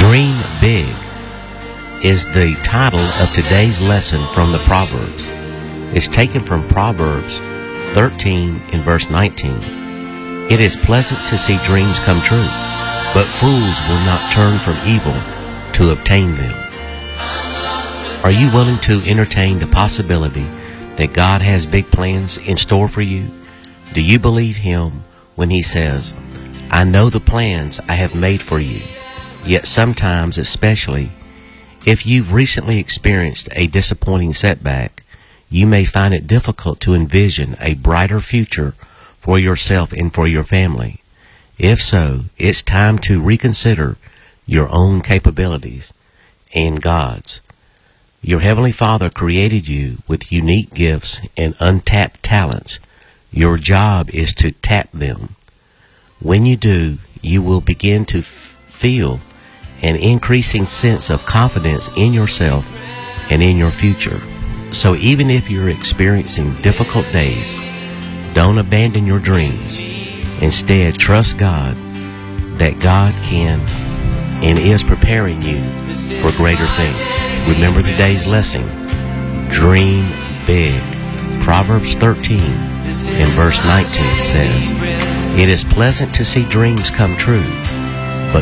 Dream Big is the title of today's lesson from the Proverbs. It's taken from Proverbs 13 in verse 19. It is pleasant to see dreams come true, but fools will not turn from evil to obtain them. Are you willing to entertain the possibility that God has big plans in store for you? Do you believe Him when He says, I know the plans I have made for you? Yet sometimes, especially if you've recently experienced a disappointing setback, you may find it difficult to envision a brighter future for yourself and for your family. If so, it's time to reconsider your own capabilities and God's. Your Heavenly Father created you with unique gifts and untapped talents. Your job is to tap them. When you do, you will begin to feel an increasing sense of confidence in yourself and in your future. So even if you're experiencing difficult days, don't abandon your dreams. Instead, trust God that God can and is preparing you for greater things. Remember today's lesson. Dream big. Proverbs 13 in verse 19 says, It is pleasant to see dreams come true,